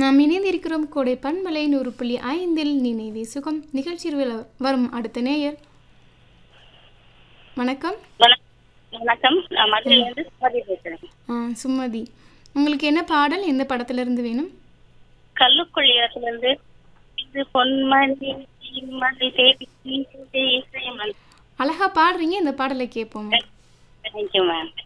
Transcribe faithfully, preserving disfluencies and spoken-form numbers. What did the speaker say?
நாம் இணைந்திருக்கிறோம் கோடை பண்பலை நூறு புள்ளி ஐந்தில் நினைவே சுகம் நிகழ்ச்சியில் வரும் அடுத்த நேயர். வணக்கம். வணக்கம், நான் மதுரையிலிருந்து சுமதி பேசுறேன். ஆ சுமதி, உங்களுக்கு என்ன பாடல் எந்த படத்துல இருந்து வேணும்? கல்லுக்குள் இடத்திலிருந்து இது பொன்மணி மதி தேவி. அழகா பாடுறீங்க, இந்த பாடலை கேட்போம். Thank you ma'am.